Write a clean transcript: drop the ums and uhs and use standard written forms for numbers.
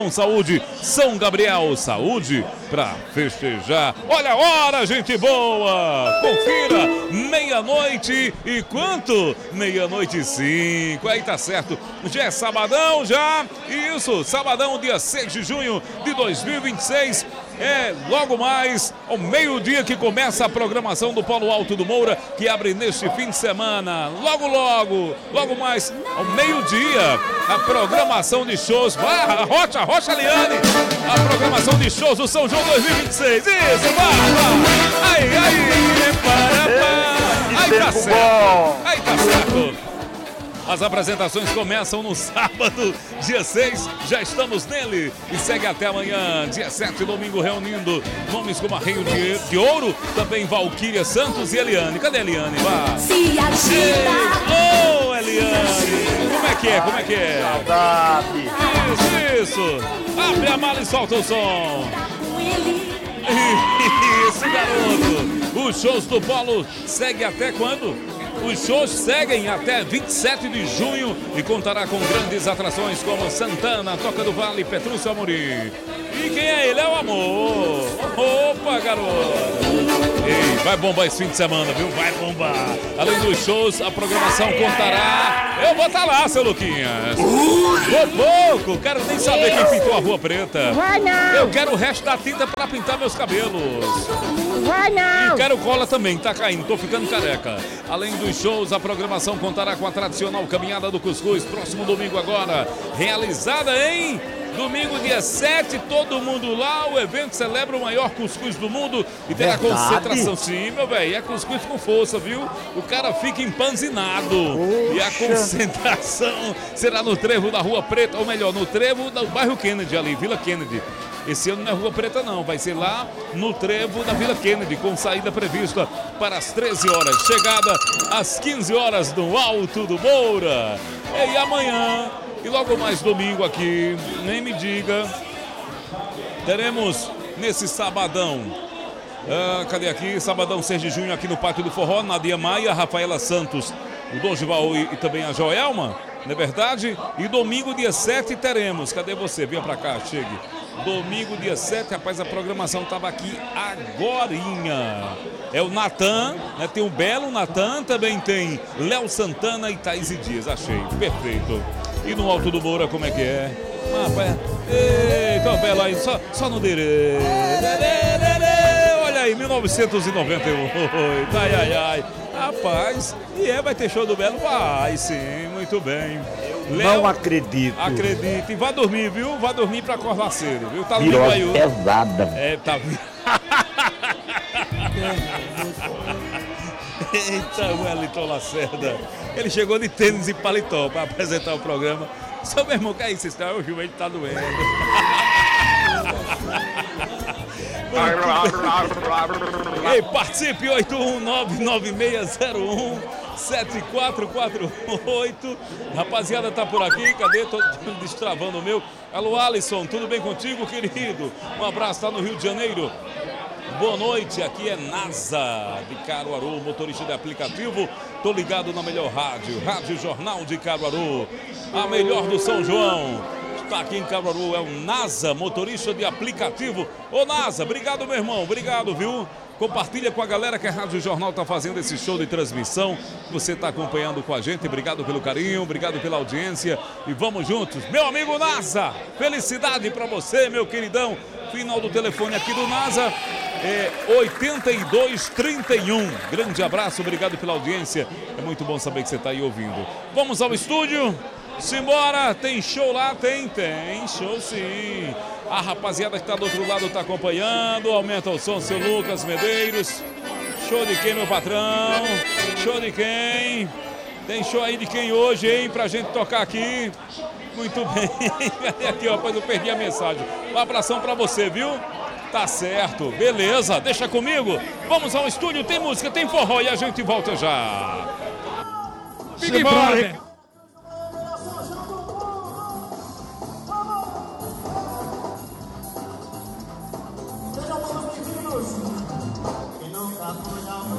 Saúde, São Gabriel, saúde para festejar. Olha a hora, gente boa! Confira, meia-noite e quanto? Meia-noite e 5. Aí tá certo. Já é sabadão, já. Isso, sabadão, dia 6 de junho de 2026. É logo mais ao meio-dia que começa a programação do Polo Alto do Moura, que abre neste fim de semana. Logo mais ao meio-dia, a programação de shows. Vai, Rocha Liane, a programação de shows do São João 2026. Isso, vai. Aí tá certo. As apresentações começam no sábado, dia 6, já estamos nele. E segue até amanhã, dia 7, domingo, reunindo nomes como Arreio de Ouro, também Valquíria Santos e Eliane. Cadê a Eliane? Vá. Se agita. Ô, Eliane! Como é que é? Saudade. Isso! Abre a mala e solta o som. Isso, garoto! Os shows do Polo seguem até quando? Os shows seguem até 27 de junho e contará com grandes atrações como Santana, Toca do Vale, Petrúcio Amorim. E quem é ele? É o amor. Opa, garoto. Ei, vai bombar esse fim de semana, viu? Vai bombar. Além dos shows, a programação contará... Eu vou estar lá, seu Luquinhas. Vou pouco. Quero nem saber quem pintou a Rua Preta. Vai não. Eu quero o resto da tinta para pintar meus cabelos. Vai não. E quero cola também, tá caindo, tô ficando careca. Além dos shows, a programação contará com a tradicional Caminhada do Cuscuz, próximo domingo agora, realizada em domingo, dia 7, todo mundo lá. O evento celebra o maior cuscuz do mundo e terá concentração. Sim, meu velho, é cuscuz com força, viu? O cara fica empanzinado. Oxa. E a concentração será no trevo da Rua Preta, ou melhor, no trevo do bairro Kennedy ali, Vila Kennedy. Esse ano não é Rua Preta não, vai ser lá no trevo da Vila Kennedy, com saída prevista para as 13 horas, chegada às 15 horas no Alto do Moura. E amanhã, e logo mais domingo aqui, nem me diga, teremos nesse sabadão, cadê aqui? Sabadão 6 de junho aqui no Pátio do Forró, Nadia Maia, Rafaela Santos, o Dorival e também a Joelma, não é verdade? E domingo, dia 7, teremos, cadê você? Venha pra cá, chegue. Domingo, dia 7, rapaz, a programação estava aqui agorinha. É o Natan, né? Tem o belo Natan, também tem Léo Santana e Thaís Dias. Achei, perfeito. E no Alto do Moura, como é que é? Rapaz, eita, belo aí, só no derê. Olha aí, 1998. Ai. Rapaz, vai ter show do Belo? Vai sim, muito bem. Não acredito. Acredite. E vá dormir, viu? Vá dormir pra acordar cedo, viu? Tá Virou aí. pesada. Tá. Eita, o Wellington Lacerda. Ele chegou de tênis e paletó pra apresentar o programa. Só meu irmão, que é isso? O joelho tá doendo. Ei, participe, 81996017448. Rapaziada, tá por aqui, cadê? Tô destravando o meu. Alô, Alisson, tudo bem contigo, querido? Um abraço, tá no Rio de Janeiro. Boa noite, aqui é NASA de Caruaru, motorista de aplicativo. Tô ligado na melhor Rádio Jornal de Caruaru, a melhor do São João. Está aqui em Caruaru, é o NASA, motorista de aplicativo. Ô NASA, obrigado, meu irmão, obrigado, viu? Compartilha com a galera que a Rádio Jornal está fazendo esse show de transmissão. Você está acompanhando com a gente, obrigado pelo carinho, obrigado pela audiência. E vamos juntos, meu amigo NASA, felicidade para você, meu queridão. Final do telefone aqui do NASA é 8231. Grande abraço, obrigado pela audiência. É muito bom saber que você está aí ouvindo. Vamos ao estúdio. Simbora, tem show lá? Tem show sim. A rapaziada que tá do outro lado tá acompanhando. Aumenta o som, seu Lucas Medeiros. Show de quem, meu patrão? Show de quem? Tem show aí de quem hoje, hein? Pra gente tocar aqui. Muito bem. Cadê aqui, ó? Rapaz, eu perdi a mensagem. Um abração pra você, viu? Tá certo, beleza. Deixa comigo. Vamos ao estúdio, tem música, tem forró e a gente volta já. Fique embora.